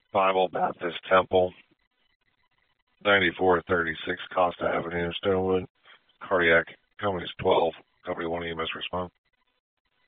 Bible Baptist Temple, 9436 Costa Avenue, Stonewood. Cardiac. Company's 12. Company 1 EMS respond.